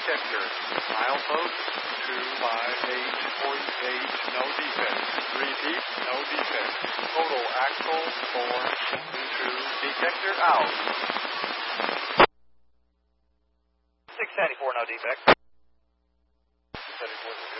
detector. Milepost 25H, no defect. Repeat, no defect. Total axle 422, detector out. 674, no defect. 674.